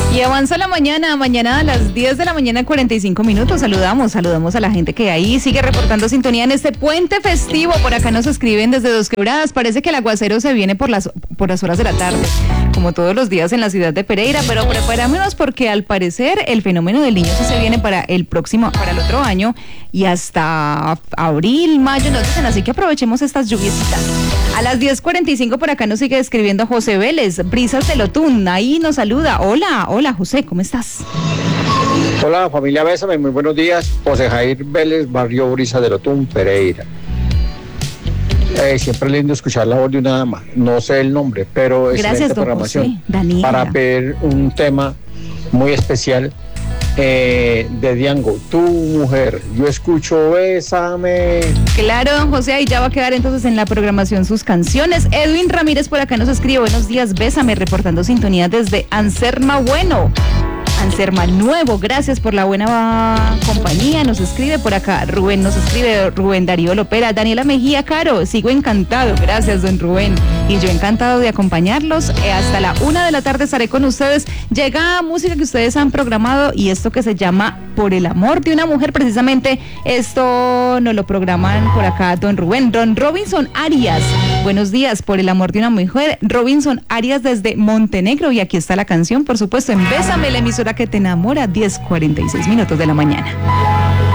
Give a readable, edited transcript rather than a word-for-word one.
Y avanza la mañana a las 10 de la mañana, 45 minutos. Saludamos a la gente que ahí sigue reportando sintonía en este puente festivo. Por acá nos escriben desde Dos Quebradas. Parece que el aguacero se viene por las horas de la tarde, como todos los días en la ciudad de Pereira, pero preparámonos porque al parecer el fenómeno del niño sí se viene para el otro año y hasta abril, mayo, nos dicen, así que aprovechemos estas lluviecitas. A las 10:45 por acá nos sigue escribiendo José Vélez, Brisas del Otún, ahí nos saluda. Hola José, ¿cómo estás? Hola familia Bésame, muy buenos días. José Jair Vélez, barrio Brisas del Otún, Pereira. Siempre es lindo escuchar la voz de una dama, no sé el nombre, pero es excelente programación. José, para pedir un tema muy especial de Diango, tu mujer, yo escucho Bésame. Claro, don José, ahí ya va a quedar entonces en la programación sus canciones. Edwin Ramírez por acá nos escribe, buenos días, Bésame, reportando sintonía desde Anserma Nuevo, gracias por la buena compañía, nos escribe por acá Rubén Darío Lopera, Daniela Mejía Caro, sigo encantado, gracias don Rubén, y yo encantado de acompañarlos, hasta la 1 de la tarde estaré con ustedes, llega música que ustedes han programado y esto que se llama Por el amor de una mujer, precisamente esto nos lo programan por acá don Robinson Arias, buenos días, Por el amor de una mujer, Robinson Arias desde Montenegro, y aquí está la canción, por supuesto, en Bésame, la emisora que te enamora, 10:46 de la mañana.